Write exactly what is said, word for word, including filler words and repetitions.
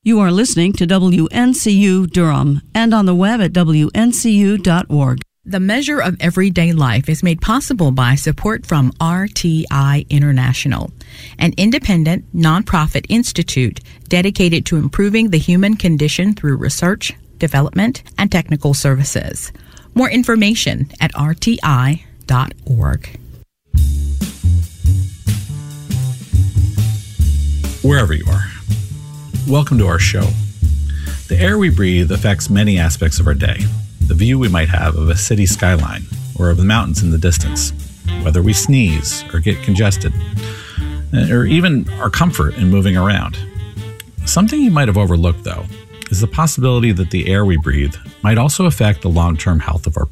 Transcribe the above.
You are listening to W N C U Durham and on the web at W N C U dot org. The Measure of Everyday Life is made possible by support from R T I International, an independent, nonprofit institute dedicated to improving the human condition through research, development, and technical services. More information at R T I dot org. Wherever you are, welcome to our show. The air we breathe affects many aspects of our day. The view we might have of a city skyline or of the mountains in the distance, whether we sneeze or get congested, or even our comfort in moving around. Something you might have overlooked, though, is the possibility that the air we breathe might also affect the long-term health of our